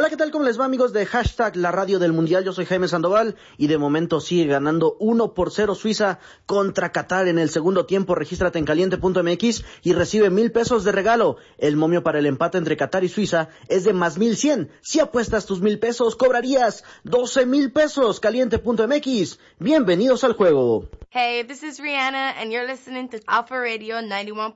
Hola, ¿qué tal? ¿Cómo les va, amigos de Hashtag La Radio del Mundial? Yo soy Jaime Sandoval y de momento sigue ganando 1-0 Suiza contra Qatar en el segundo tiempo. Regístrate en caliente.mx y recibe 1,000 pesos de regalo. El momio para el empate entre Qatar y Suiza es de más 1,100. Si apuestas tus 1,000 pesos, cobrarías 12,000 pesos. Caliente.mx. Bienvenidos al juego. Hey, this is Rihanna and you're listening to Alpha Radio 91.9.